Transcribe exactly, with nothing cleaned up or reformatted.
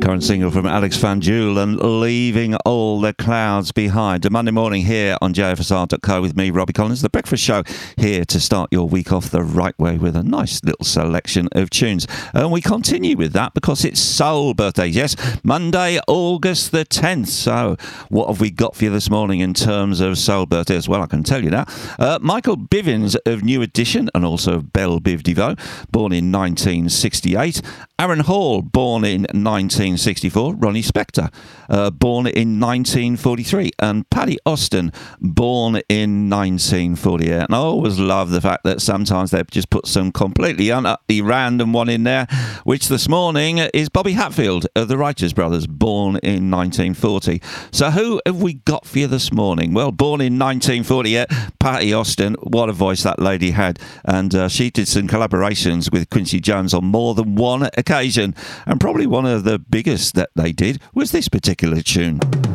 Current single from Alex Van Jewel and Leaving All the Clouds Behind. A Monday morning here on J F S R dot co with me, Robbie Collins. The Breakfast Show here to start your week off the right way with a nice little selection of tunes. And we continue with that because it's Soul birthdays. Yes, Monday, August the tenth. So what have we got for you this morning in terms of Soul birthdays? Well, I can tell you now. Uh, Michael Bivins of New Edition and also of Belle Biv DeVoe, born in nineteen sixty-eight. Aaron Hall, born in nineteen sixty-four. Ronnie Spector, uh, born in nineteen forty-three. And Paddy Austin, born in nineteen forty-eight. And I always love the fact that sometimes they just put some completely unutterly random one in there, which this morning is Bobby Hatfield of the Righteous Brothers, born in nineteen forty. So who have we got for you this morning? Well, born in nineteen forty-eight, Paddy Austin. What a voice that lady had. And uh, she did some collaborations with Quincy Jones on more than one occasion. And probably one of the biggest that they did was this particular tune.